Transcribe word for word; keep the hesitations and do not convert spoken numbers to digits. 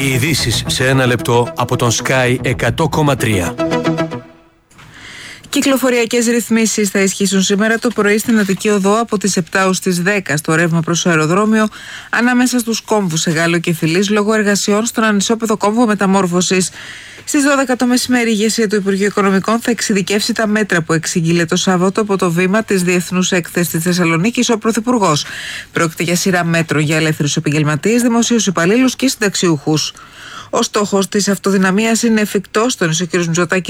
Οι ειδήσεις σε ένα λεπτό από τον Sky εκατό κόμμα τρία. Κυκλοφοριακές ρυθμίσεις θα ισχύσουν σήμερα το πρωί στην Αττική Οδό από τις επτά ως τις δέκα στο ρεύμα προς το αεροδρόμιο, ανάμεσα στους κόμβους Εγάλεο και Φιλής, λόγω εργασιών στον ανισόπεδο κόμβο μεταμόρφωσης. Στις δώδεκα το μεσημέρι, η ηγεσία του Υπουργείου Οικονομικών θα εξειδικεύσει τα μέτρα που εξήγηλε το Σάββατο από το βήμα της Διεθνούς Έκθεσης της Θεσσαλονίκης ο Πρωθυπουργός. Πρόκειται για σειρά μέτρων για ελεύθερους επαγγελματίες, δημοσίους υπαλλήλους και συνταξιούχους. Ο στόχος της αυτοδυναμίας είναι εφικτός, τόνισε ο κ. Μητσοτάκης